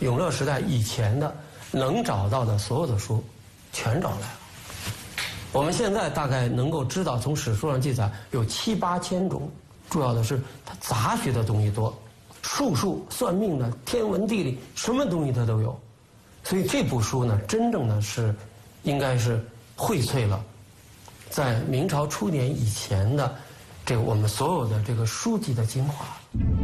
永乐时代以前的能找到的所有的书全找来了。我们现在大概能够知道，从史书上记载有7、8千种，主要的是它杂学的东西多，术算命的、天文地理，什么东西它都有。所以这部书呢，真正的是应该是荟萃了在明朝初年以前的这个我们所有的这个书籍的精华。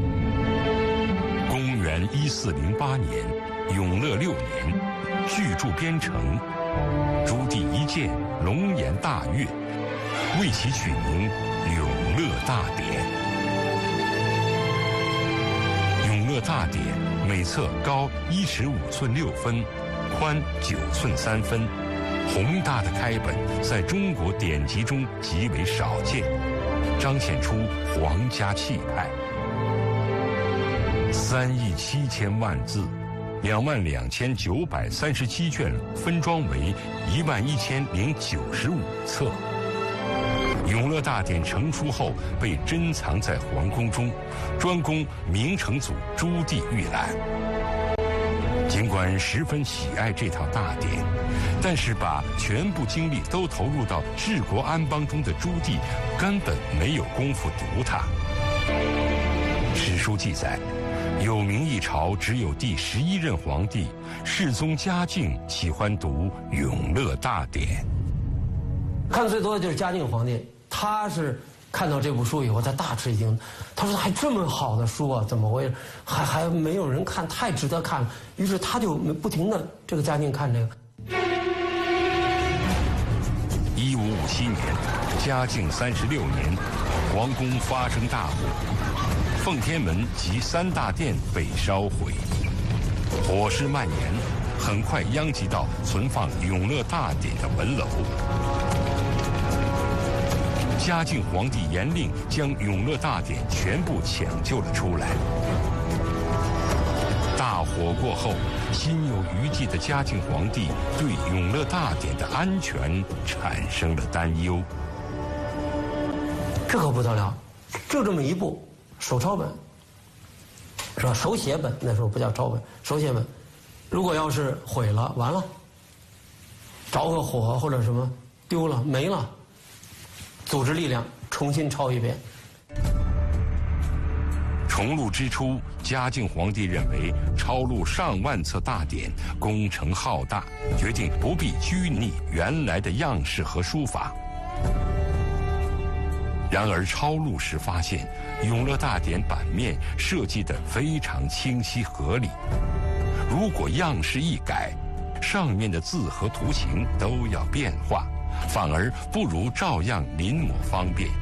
公元1408年，永乐6年，巨著编成，朱棣一见，龙颜大悦，为其取名《永乐大典》。《永乐大典》每册高1尺5寸6分，宽9寸3分，宏大的开本在中国典籍中极为少见，彰显出皇家气派。3亿7千万字，22937卷，分装为11095册。永乐大典成书后，被珍藏在皇宫中，专供明成祖朱棣阅览。尽管十分喜爱这套大典，但是把全部精力都投入到治国安邦中的朱棣，根本没有功夫读它。史书记载，有明一朝只有第11任皇帝世宗嘉靖喜欢读《永乐大典》。 看最多的就是嘉靖皇帝，他是看到这部书以后，他大吃一惊。他说：“还这么好的书啊，怎么会还没有人看？太值得看了。”于是他就不停的这个嘉靖看这个。 1557年，嘉靖36年，皇宫发生大火，奉天门及3大殿被烧毁，火势蔓延，很快殃及到存放《永乐大典》的文楼。嘉靖皇帝严令将《永乐大典》全部抢救了出来。大火过后，心有余悸的嘉靖皇帝对《永乐大典》的安全产生了担忧。 这可不得了，就这么一部手抄本，是吧？手写本，那时候不叫抄本，手写本，如果要是毁了，完了，着个火或者什么丢了没了，组织力量重新抄一遍。 重录之初，嘉靖皇帝认为抄录上万册大典工程浩大，决定不必拘泥原来的样式和书法。然而抄录时发现，《永乐大典》版面设计得非常清晰合理，如果样式一改，上面的字和图形都要变化，反而不如照样临摹方便。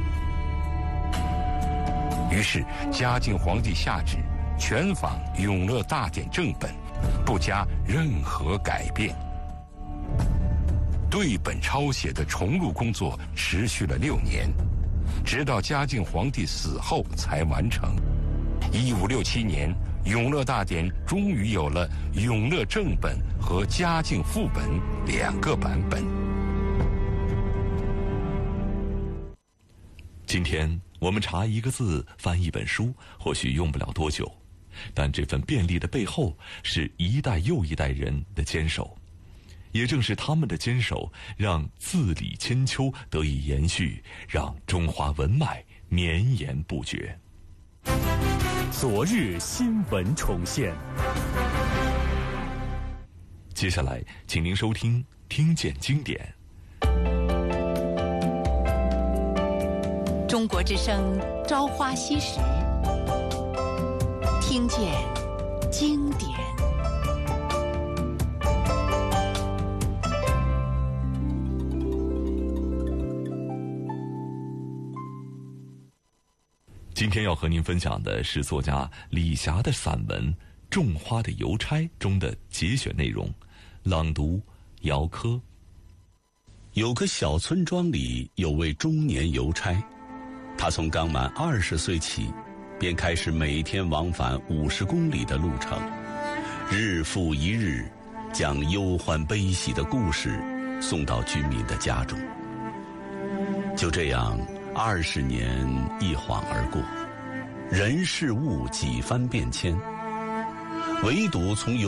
于是嘉靖皇帝下旨全仿《永乐大典》正本，不加任何改变。对本抄写的重录工作持续了6年，直到嘉靖皇帝死后才完成。1567年，《永乐大典》终于有了永乐正本和嘉靖副本2个版本。 今天我们查一个字翻一本书，或许用不了多久，但这份便利的背后是一代又一代人的坚守。也正是他们的坚守，让字里千秋得以延续，让中华文脉绵延不绝。 昨日新闻重现。 接下来，请您收听《听见经典》。 中国之声《朝花夕拾》，听见经典。 今天要和您分享的是作家李霞的散文《种花的邮差》中的节选内容，朗读姚科。 有个小村庄里有位中年邮差，他从刚满20岁起，便开始每天往返50公里的路程，日复一日，将忧欢悲喜的故事送到居民的家中。就这样，20年一晃而过，人事物几番变迁，唯独从